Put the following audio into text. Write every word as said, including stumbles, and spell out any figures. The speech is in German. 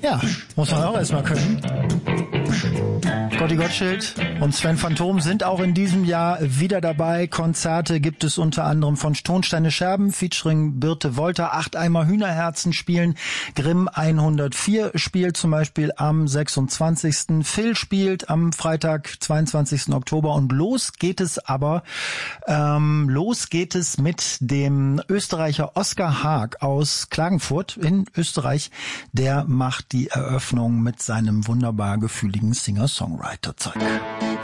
Ja, muss man auch erstmal können. Gotti Gottschild und Sven Phantom sind auch in diesem Jahr wieder dabei. Konzerte gibt es unter anderem von Tonsteine Scherben featuring Birte Wolter. Acht Eimer Hühnerherzen spielen. Grimm hundertvier spielt zum Beispiel am sechsundzwanzigsten Phil spielt am Freitag, zweiundzwanzigsten Oktober. Und los geht es aber, ähm, los geht es mit dem Österreicher Oskar Haag aus Klagenfurt in Österreich. Der macht die Eröffnung mit seinem wunderbar gefühligen Singer-Songwriter-Zeug.